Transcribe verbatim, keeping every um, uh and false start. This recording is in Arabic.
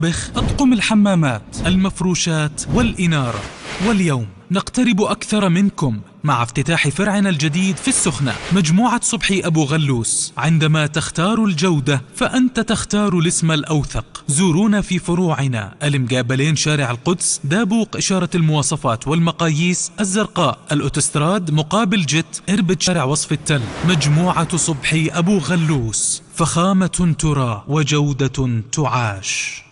بخ أطقم الحمامات، المفروشات والإنارة. واليوم نقترب أكثر منكم مع افتتاح فرعنا الجديد في السخنة، مجموعة صبحي أبو غلوس. عندما تختار الجودة فأنت تختار الاسم الأوثق. زورونا في فروعنا المقابلين شارع القدس، دابوق إشارة المواصفات والمقاييس الزرقاء، الأوتوستراد مقابل جت إربد، شارع وصف التل. مجموعة صبحي أبو غلوس، فخامة ترى وجودة تعاش.